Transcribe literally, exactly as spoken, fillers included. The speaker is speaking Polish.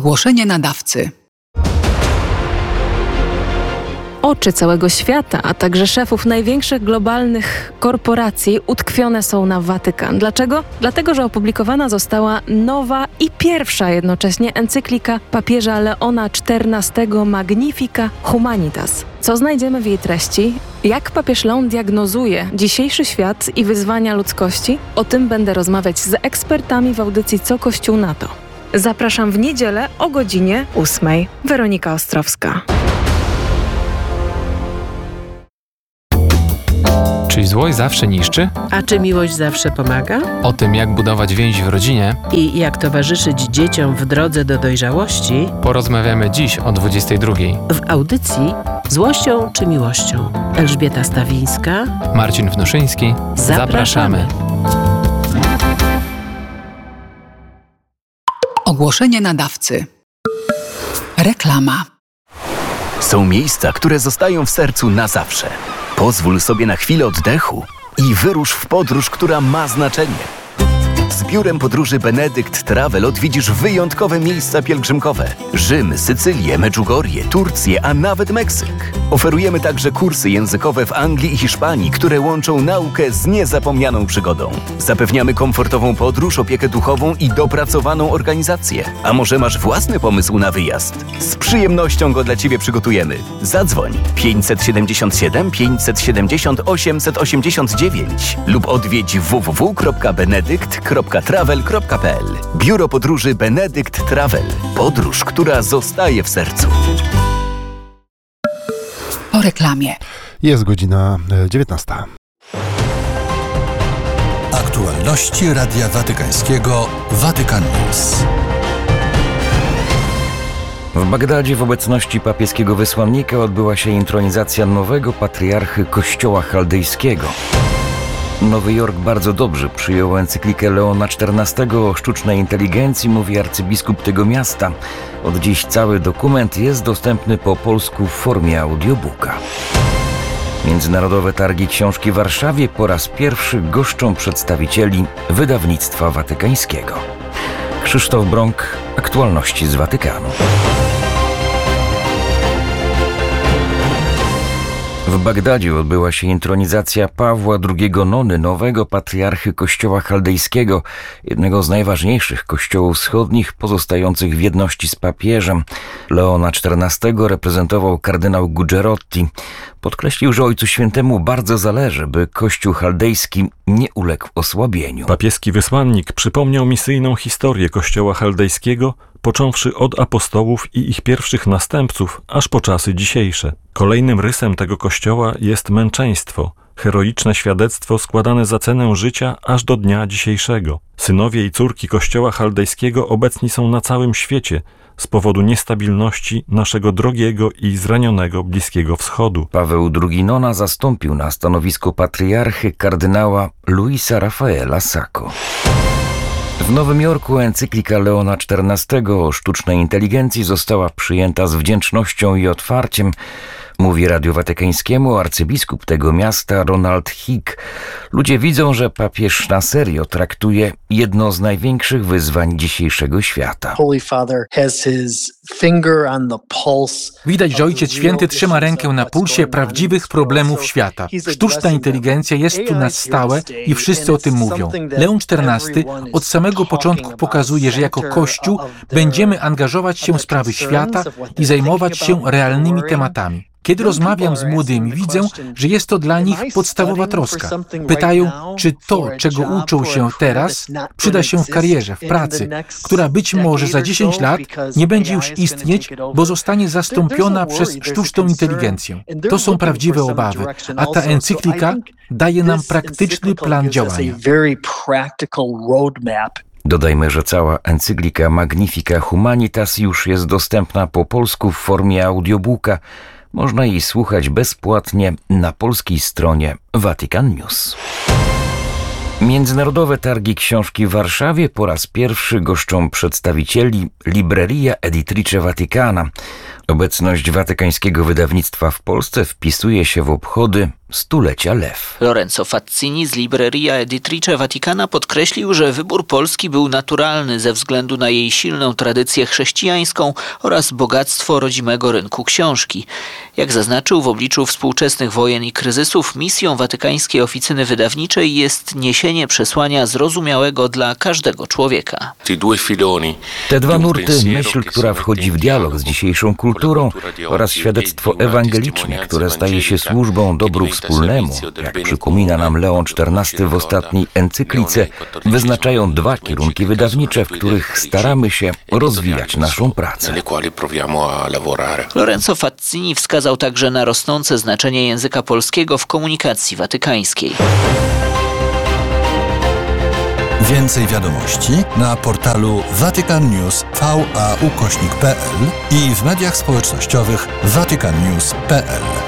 Ogłoszenie nadawcy. Oczy całego świata, a także szefów największych globalnych korporacji utkwione są na Watykan. Dlaczego? Dlatego, że opublikowana została nowa i pierwsza jednocześnie encyklika papieża Leona czternastego Magnifica Humanitas. Co znajdziemy w jej treści? Jak papież Leon diagnozuje dzisiejszy świat i wyzwania ludzkości? O tym będę rozmawiać z ekspertami w audycji Co Kościół na to. Zapraszam w niedzielę o godzinie ósmej. Weronika Ostrowska. Czy złość zawsze niszczy? A czy miłość zawsze pomaga? O tym, jak budować więź w rodzinie I jak towarzyszyć dzieciom w drodze do dojrzałości, porozmawiamy dziś o dwudziestej drugiej. w audycji Złością czy miłością. Elżbieta Stawińska, Marcin Wnoszyński. Zapraszamy. Ogłoszenie nadawcy. Reklama. Są miejsca, które zostają w sercu na zawsze. Pozwól sobie na chwilę oddechu i wyrusz w podróż, która ma znaczenie. Z biurem podróży Benedykt Travel odwiedzisz wyjątkowe miejsca pielgrzymkowe. Rzym, Sycylię, Medjugorje, Turcję, a nawet Meksyk. Oferujemy także kursy językowe w Anglii i Hiszpanii, które łączą naukę z niezapomnianą przygodą. Zapewniamy komfortową podróż, opiekę duchową i dopracowaną organizację. A może masz własny pomysł na wyjazd? Z przyjemnością go dla Ciebie przygotujemy. Zadzwoń pięćset siedemdziesiąt siedem pięćset siedemdziesiąt osiemset osiemdziesiąt dziewięć lub odwiedź w w w kropka benedykt kropka travel kropka p l. Biuro podróży Benedykt Travel. Podróż, która zostaje w sercu. Po reklamie. Jest godzina dziewiętnasta. Aktualności Radia Watykańskiego Vatican News. W Bagdadzie w obecności papieskiego wysłannika odbyła się intronizacja nowego patriarchy Kościoła Chaldejskiego. Nowy Jork bardzo dobrze przyjął encyklikę Leona czternastego o sztucznej inteligencji, mówi arcybiskup tego miasta. Od dziś cały dokument jest dostępny po polsku w formie audiobooka. Międzynarodowe Targi Książki w Warszawie po raz pierwszy goszczą przedstawicieli wydawnictwa watykańskiego. Krzysztof Brąk, aktualności z Watykanu. W Bagdadzie odbyła się intronizacja Pawła drugiego Nony, nowego patriarchy Kościoła Chaldejskiego, jednego z najważniejszych kościołów wschodnich pozostających w jedności z papieżem. Leona czternastego reprezentował kardynał Gugerotti. Podkreślił, że Ojcu Świętemu bardzo zależy, by Kościół chaldejski nie uległ osłabieniu. Papieski wysłannik przypomniał misyjną historię Kościoła chaldejskiego, począwszy od apostołów i ich pierwszych następców, aż po czasy dzisiejsze. Kolejnym rysem tego kościoła jest męczeństwo, heroiczne świadectwo składane za cenę życia aż do dnia dzisiejszego. Synowie i córki Kościoła chaldejskiego obecni są na całym świecie z powodu niestabilności naszego drogiego i zranionego Bliskiego Wschodu. Paweł drugi Nona zastąpił na stanowisku patriarchy kardynała Luisa Rafaela Sacco. W Nowym Jorku encyklika Leona czternastego o sztucznej inteligencji została przyjęta z wdzięcznością i otwarciem, mówi Radiu Watykańskiemu arcybiskup tego miasta Ronald Hick. Ludzie widzą, że papież na serio traktuje jedno z największych wyzwań dzisiejszego świata. Widać, że Ojciec Święty trzyma rękę na pulsie prawdziwych problemów świata. Sztuczna inteligencja jest tu na stałe i wszyscy o tym mówią. Leon czternasty od samego początku pokazuje, że jako Kościół będziemy angażować się w sprawy świata i zajmować się realnymi tematami. Kiedy rozmawiam z młodymi, widzę, że jest to dla nich podstawowa troska. Pytają, czy to, czego uczą się teraz, przyda się w karierze, w pracy, która być może za dziesięć lat nie będzie już istnieć, bo zostanie zastąpiona przez sztuczną inteligencję. To są prawdziwe obawy, a ta encyklika daje nam praktyczny plan działania. Dodajmy, że cała encyklika Magnifica Humanitas już jest dostępna po polsku w formie audiobooka. Można jej słuchać bezpłatnie na polskiej stronie Vatican News. Międzynarodowe Targi Książki w Warszawie po raz pierwszy goszczą przedstawicieli Libreria Editrice Vaticana. Obecność watykańskiego wydawnictwa w Polsce wpisuje się w obchody stulecia Lew. Lorenzo Fazzini z Libreria Editrice Vaticana podkreślił, że wybór Polski był naturalny ze względu na jej silną tradycję chrześcijańską oraz bogactwo rodzimego rynku książki. Jak zaznaczył, w obliczu współczesnych wojen i kryzysów misją Watykańskiej Oficyny Wydawniczej jest niesienie przesłania zrozumiałego dla każdego człowieka. Te dwa nurty, myśl, która wchodzi w dialog z dzisiejszą kulturą, oraz świadectwo ewangeliczne, które staje się służbą dobru wspólnemu, jak przypomina nam Leon czternasty w ostatniej encyklice, wyznaczają dwa kierunki wydawnicze, w których staramy się rozwijać naszą pracę. Lorenzo Fazzini wskazał także na rosnące znaczenie języka polskiego w komunikacji watykańskiej. Więcej wiadomości na portalu Vatican News V A ukośnik P L i w mediach społecznościowych vatican news kropka p l.